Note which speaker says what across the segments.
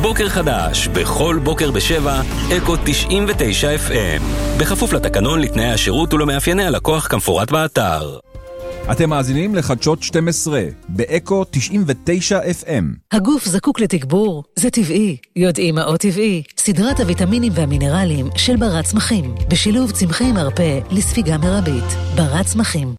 Speaker 1: בוקר חדש, בכל בוקר בשבע, אקו 99 FM. בכפוף לתקנון, לתנאי השירות ולמאפייני הלקוח כמפורט באתר.
Speaker 2: אתם מאזינים לחדשות 12 באקו 99 FM.
Speaker 3: הגוף זקוק לתגבור, זה טבעי. יודעים מה עוד טבעי? סדרת הוויטמינים והמינרלים של ברת צמחים, בשילוב צמחי מרפא לספיגה מרבית. ברת צמחים.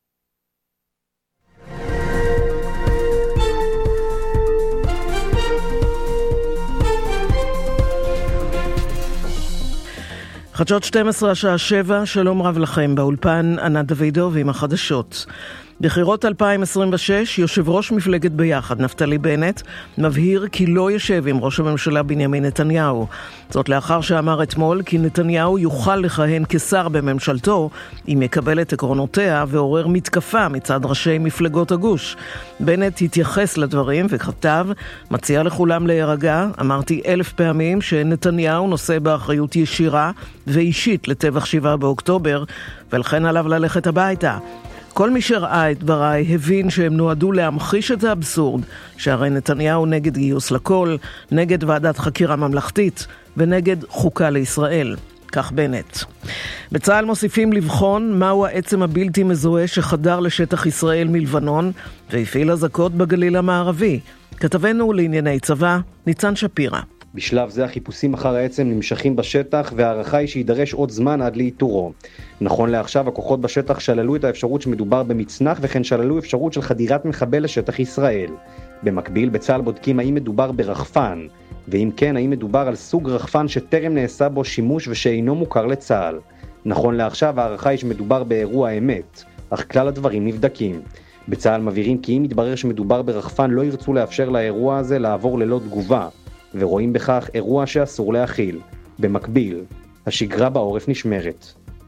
Speaker 3: חדשות 12 השעה 7, שלום רב לכם, באולפן ענת דוידוב עם החדשות. בחירות 2026, יושב ראש מפלגת ביחד, נפתלי בנט, מבהיר כי לא ישב עם ראש הממשלה בנימין נתניהו. זאת לאחר שאמר אתמול כי נתניהו יוכל לכהן כשר בממשלתו, אם יקבל את עקרונותיה ועורר מתקפה מצד ראשי מפלגות הגוש. בנט התייחס לדברים וכתב, מציע לכולם להירגע, אמרתי 1000 פעמים שנתניהו נושא באחריות ישירה ואישית לטבח 7 באוקטובר, ולכן עליו ללכת הביתה. כל מי שראה את דבריי הבין שהם נועדו להמחיש את האבסורד, שהרי נתניהו נגד גיוס לכל, נגד ועדת חקירה ממלכתית ונגד חוקה לישראל. כך בנט. בצה"ל מוסיפים לבחון מהו העצם הבלתי מזוהה שחדר לשטח ישראל מלבנון והפעיל אזעקות בגליל המערבי. כתבנו לענייני צבא, ניצן שפירא.
Speaker 4: בשלב זה החיפושים אחר העצם נמשכים בשטח, והערכה היא שידרש עוד זמן עד לאיתורו. נכון לעכשיו, הכוחות בשטח שללו את האפשרות שמדובר במצנח, וכן שללו אפשרות של חדירת מחבל לשטח ישראל. במקביל, בצה"ל בודקים האם מדובר ברחפן, ואם כן, האם מדובר על סוג רחפן שטרם נעשה בו שימוש ושאינו מוכר לצה"ל. נכון לעכשיו, הערכה היא שמדובר באירוע אמת, אך כלל הדברים נבדקים. בצה"ל מבהירים כי אם יתברר שמדובר ברחפן, לא ירצו לאפשר לאירוע הזה לעבור ללא תגובה, ורואים בכך אירוע שאסור להכיל. במקביל, השגרה בעורף נשמרת.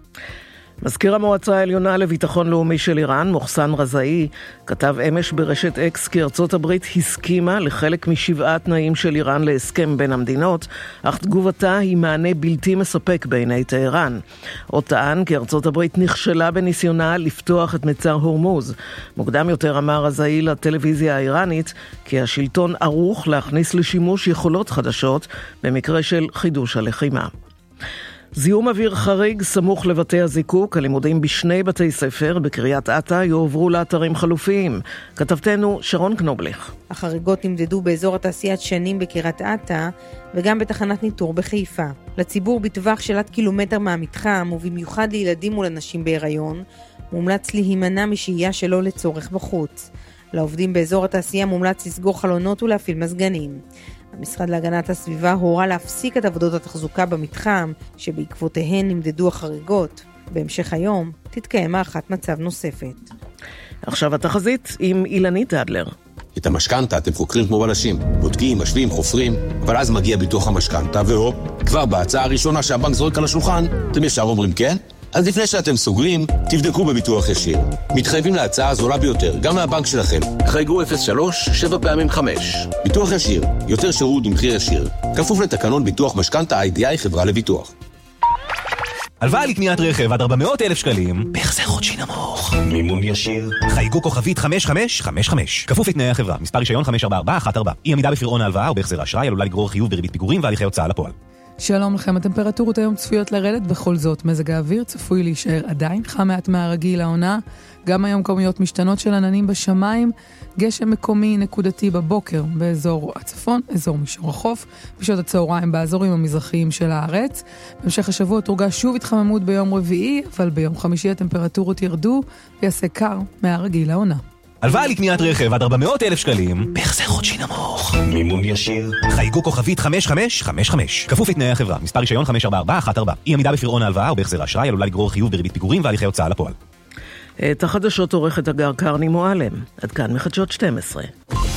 Speaker 3: מזכיר המועצה העליונה לביטחון לאומי של איראן, מוחסן רזאי, כתב אמש ברשת אקס כי ארצות הברית הסכימה לחלק מ7 תנאים של איראן להסכם בין המדינות, אך תגובתה היא מענה בלתי מספק בעיני טהרן. עוד טען כי ארצות הברית נכשלה בניסיונה לפתוח את מצר הורמוז. מוקדם יותר אמר רזאי לטלוויזיה האיראנית כי השלטון ערוך להכניס לשימוש יכולות חדשות במקרה של חידוש הלחימה. זיהום אוויר חריג סמוך לבתי הזיקוק, הלימודים בשני בתי ספר בקריית אתא יועברו לאתרים חלופיים. כתבתנו שרון קנובליך.
Speaker 5: החריגות נמדדו באזור התעשיית שנים בקריית אתא וגם בתחנת ניטור בחיפה. לציבור בטווח של עד קילומטר מהמתחם ובמיוחד לילדים ולנשים בהיריון מומלץ להימנע משהייה שלא לצורך בחוץ. לעובדים באזור התעשייה מומלץ לסגור חלונות ולהפעיל מזגנים. המשרד להגנת הסביבה הורה להפסיק את עבודות התחזוקה במתחם, שבעקבותיהן נמדדו החריגות. בהמשך היום תתקיים הערכת מצב נוספת.
Speaker 3: עכשיו התחזית עם אילנית אדלר.
Speaker 6: את המשכנתה אתם חוקרים כמו בלשים, בודקים, משווים, חופרים, אבל אז מגיע ביטוח המשכנתה, והופ, כבר בהצעה הראשונה שהבנק זורק על השולחן, אתם ישר אומרים כן? אז לפני שאתם סוגרים, תבדקו בביטוח ישיר. מתחייבים להצעה הזולה ביותר, גם מהבנק שלכם. חייגו 03 7 פעמים 5. ביטוח ישיר, יותר שירות במחיר ישיר. כפוף לתקנון ביטוח משכנתה IDI חברה לביטוח.
Speaker 7: הלוואה לקניית רכב עד 400,000 שקלים, בהחזר חודשי נמוך.
Speaker 6: מימון ישיר.
Speaker 7: חייגו כוכבית 5555. כפוף לתנאי החברה. מספר רישיון 544114. אי עמידה בפירעון ההלוואה או בהחזר האשראי עלולה לגרור חיוב בריבית פיגורים והליכי הוצאה לפועל.
Speaker 8: שלום לכם, הטמפרטורות היום צפויות לרדת, בכל זאת מזג האוויר צפוי להישאר עדיין חם מעט מהרגיל העונה, גם היום כמויות משתנות של עננים בשמיים, גשם מקומי נקודתי בבוקר באזור הצפון, אזור מישור החוף, בשעות הצהריים באזורים המזרחיים של הארץ. בהמשך השבוע תורגש שוב התחממות ביום רביעי, אבל ביום חמישי הטמפרטורות ירדו ויעשה קר מהרגיל העונה.
Speaker 7: הלוואה לקניית רכב עד 400,000 שקלים, בהחזר חודשי נמוך.
Speaker 6: מימון ישיר.
Speaker 7: חייגו כוכבית 5555. כפוף לתנאי החברה. מספר רישיון 544114. אי עמידה בפירעון ההלוואה או בהחזר האשראי עלולה לגרור חיוב בריבית פיגורים והליכי הוצאה לפועל.
Speaker 3: את החדשות עורכת הגר קרני מועלם. עד כאן מחדשות 12.